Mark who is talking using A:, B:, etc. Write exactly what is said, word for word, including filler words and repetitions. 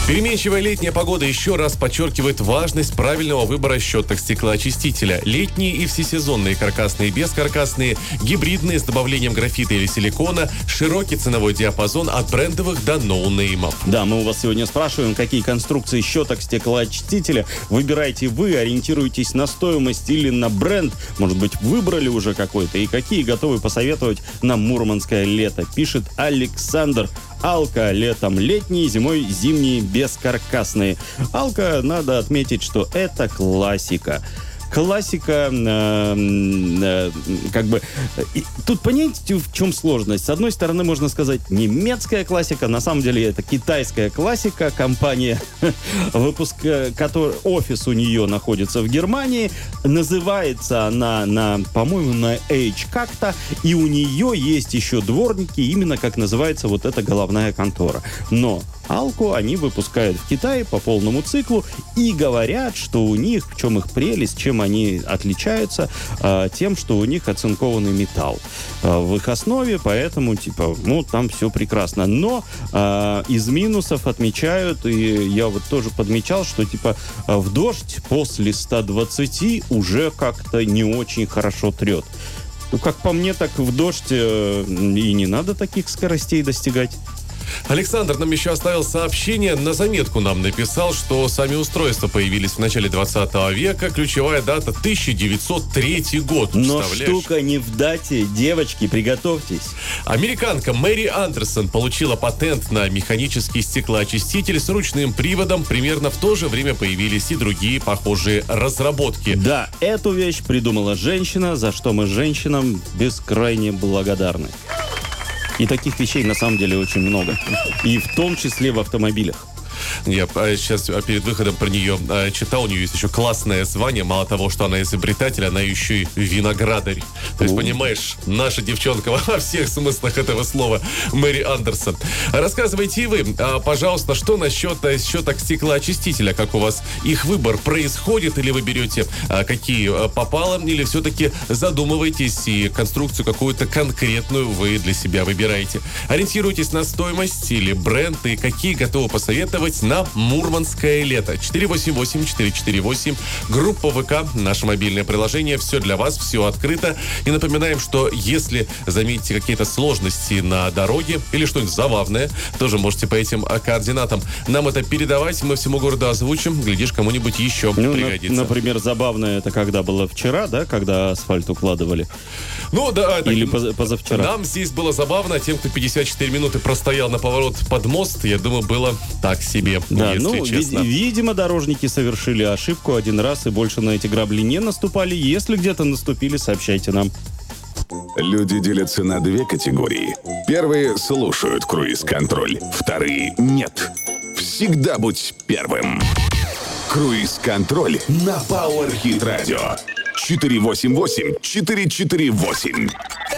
A: Переменчивая летняя погода еще раз подчеркивает важность правильного выбора щеток стеклоочистителя. Летние и всесезонные каркасные, бескаркасные, гибридные с добавлением графита или силикона, широкий ценовой диапазон от брендовых до ноунеймов.
B: Да, мы у вас сегодня спрашиваем, какие конструкции щеток стеклоочистителя выбираете вы, ориентируетесь на стоимость или на бренд. Может быть, выбрали уже какой-то, и какие готовы посоветовать нам мурманское лето, пишет Александр. Алка летом летние, зимой зимние бескаркасные. Алка, надо отметить, что это классика. Классика, э, э, как бы... И тут понимаете, в чем сложность? С одной стороны, можно сказать, немецкая классика, на самом деле это китайская классика. Компания, выпуск, который, офис у нее находится в Германии. Называется она, на, по-моему, на H как-то. И у нее есть еще дворники, именно как называется вот эта головная контора. Но Алку они выпускают в Китае по полному циклу и говорят, что у них, в чем их прелесть, чем они отличаются, э, тем, что у них оцинкованный металл э, в их основе, поэтому, типа, ну, там все прекрасно. Но э, из минусов отмечают, и я вот тоже подмечал, что, типа, в дождь после ста двадцати уже как-то не очень хорошо трет. Ну, как по мне, так в дождь э, и не надо таких скоростей достигать.
A: Александр нам еще оставил сообщение, на заметку нам написал, что сами устройства появились в начале двадцатого века, ключевая дата тысяча девятьсот третий год.
B: Но штука не в дате, девочки, приготовьтесь.
A: Американка Мэри Андерсон получила патент на механический стеклоочиститель с ручным приводом. Примерно в то же время появились и другие похожие разработки.
B: Да, эту вещь придумала женщина, за что мы женщинам бескрайне благодарны. И таких вещей на самом деле очень много. И в том числе в автомобилях.
A: Я сейчас перед выходом про нее читал, у нее есть еще классное звание. Мало того, что она изобретатель, она еще и виноградарь. То есть, понимаешь, наша девчонка во всех смыслах этого слова, Мэри Андерсон. Рассказывайте и вы, пожалуйста, что насчет щеток стеклоочистителя? Как у вас их выбор происходит? Или вы берете какие попало? Или все-таки задумываетесь и конструкцию какую-то конкретную вы для себя выбираете? Ориентируйтесь на стоимость или бренд, и какие готовы посоветовать на мурманское лето. четыре восемь восемь четыре четыре восемь. Группа ВК, наше мобильное приложение. Все для вас, все открыто. И напоминаем, что если заметите какие-то сложности на дороге или что-нибудь забавное, тоже можете по этим координатам нам это передавать. Мы всему городу озвучим. Глядишь, кому-нибудь еще ну, пригодится.
B: На, например, забавное это когда было вчера, да? Когда асфальт укладывали.
A: Ну, да.
B: Или так, позавчера.
A: Нам здесь было забавно. Тем, кто пятьдесят четыре минуты простоял на поворот под мост, я думаю, было так себе,
B: да,
A: если
B: ну,
A: честно.
B: Ви- видимо, дорожники совершили ошибку один раз и больше на эти грабли не наступали. Если где-то наступили, сообщайте нам.
C: Люди делятся на две категории. Первые слушают круиз-контроль, вторые нет. Всегда будь первым. Круиз-контроль на Power Hit Radio. четыре восемь восемь четыре четыре восемь.